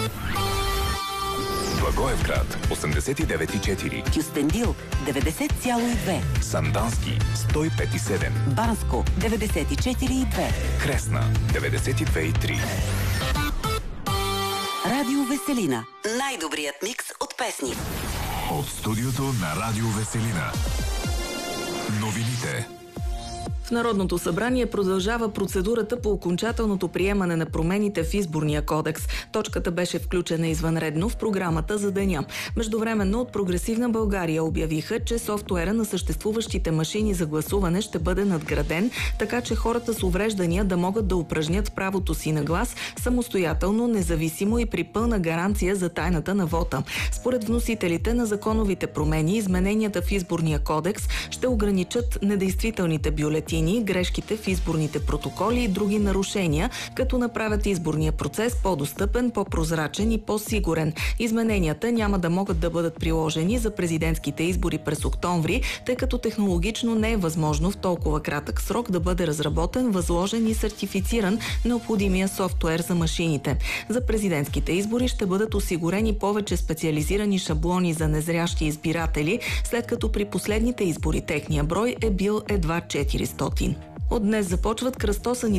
Благоевград 89,4, Кюстендил 90,2, Сандански 105,7, Банско 94,2, Кресна 92,3. Радио Веселина. Най-добрият микс от песни. От студиото на Радио Веселина. Новините. В Народното събрание продължава процедурата по окончателното приемане на промените в Изборния кодекс. Точката беше включена извънредно в програмата за деня. Междувременно от Прогресивна България обявиха, че софтуера на съществуващите машини за гласуване ще бъде надграден, така че хората с увреждания да могат да упражнят правото си на глас самостоятелно, независимо и при пълна гаранция за тайната на вота. Според вносителите на законовите промени, измененията в Изборния кодекс ще ограничат недействителните бюлетини, грешките в изборните протоколи и други нарушения, като направят изборния процес по-достъпен, по-прозрачен и по-сигурен. Измененията няма да могат да бъдат приложени за президентските избори през октомври, тъй като технологично не е възможно в толкова кратък срок да бъде разработен, възложен и сертифициран необходимия софтуер за машините. За президентските избори ще бъдат осигурени повече специализирани шаблони за незрящи избиратели, след като при последните избори техния брой е бил едва 400. От днес започват кръстосани